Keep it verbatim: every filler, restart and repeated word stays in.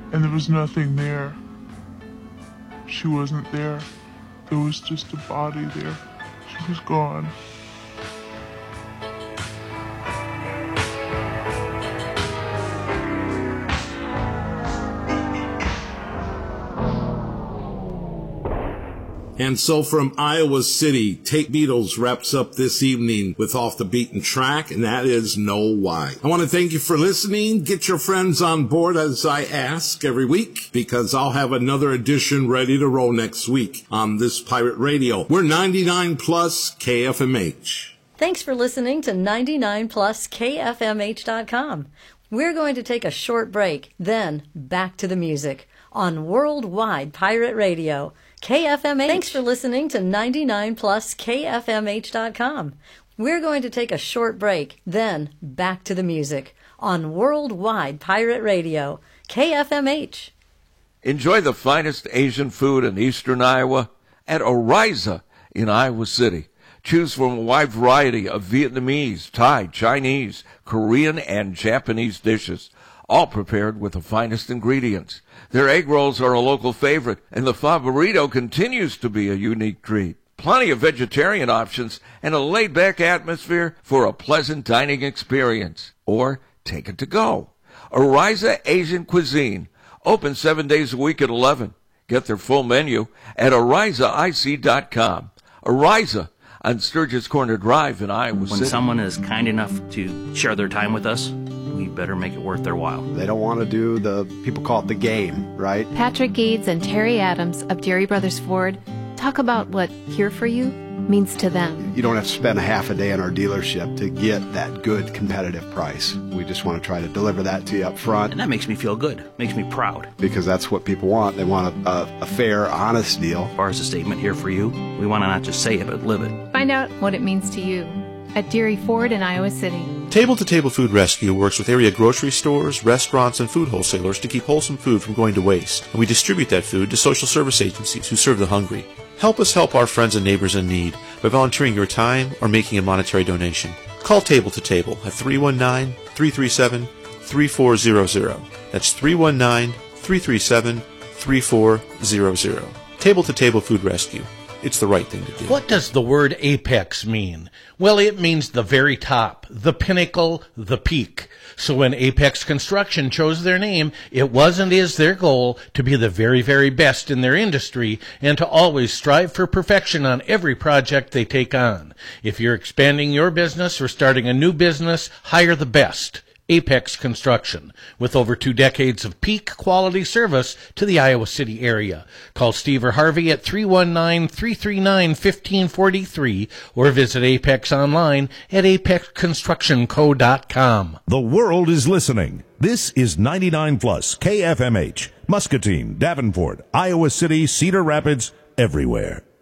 and there was nothing there. She wasn't there. There was just a body there. She was gone. And so from Iowa City, Tate Beatles wraps up this evening with Off the Beaten Track, and that is Know Why. I want to thank you for listening. Get your friends on board as I ask every week, because I'll have another edition ready to roll next week on this Pirate Radio. We're ninety-nine plus K F M H. Thanks for listening to ninety-nine plus K F M H dot com. We're going to take a short break, then back to the music on Worldwide Pirate Radio. K F M H. Thanks for listening to ninety-nine plus K F M H dot com. We're going to take a short break, then back to the music on Worldwide Pirate Radio. K F M H. Enjoy the finest Asian food in eastern Iowa at Oriza in Iowa City. Choose from a wide variety of Vietnamese, Thai, Chinese, Korean, and Japanese dishes, all prepared with the finest ingredients. Their egg rolls are a local favorite, and the pho burrito continues to be a unique treat. Plenty of vegetarian options and a laid-back atmosphere for a pleasant dining experience. Or take it to go. Oriza Asian Cuisine, open seven days a week at eleven. Get their full menu at oriza I C dot com. Oriza on Sturgis Corner Drive in Iowa When City. When someone is kind enough to share their time with us, we better make it worth their while. They don't want to do the, people call it the game, right? Patrick Gades and Terry Adams of Dairy Brothers Ford talk about what Here For You means to them. You don't have to spend a half a day in our dealership to get that good competitive price. We just want to try to deliver that to you up front. And that makes me feel good, makes me proud. Because that's what people want. They want a, a, a fair, honest deal. As far as the statement Here For You, we want to not just say it, but live it. Find out what it means to you at Dairy Ford in Iowa City. Table-to-Table Food Rescue works with area grocery stores, restaurants, and food wholesalers to keep wholesome food from going to waste, and we distribute that food to social service agencies who serve the hungry. Help us help our friends and neighbors in need by volunteering your time or making a monetary donation. Call Table to Table at three one nine, three three seven, three four zero zero. That's three one nine, three three seven, three four zero zero. Table-to-Table Food Rescue. It's the right thing to do. What does the word apex mean? Well, it means the very top, the pinnacle, the peak. So when Apex Construction chose their name, it was and is their goal to be the very, very best in their industry and to always strive for perfection on every project they take on. If you're expanding your business or starting a new business, hire the best. Apex Construction, with over two decades of peak quality service to the Iowa City area. Call Steve or Harvey at three one nine, three three nine, one five four three or visit Apex online at apex construction co dot com. The world is listening. This is ninety-nine plus K F M H, Muscatine, Davenport, Iowa City, Cedar Rapids, everywhere.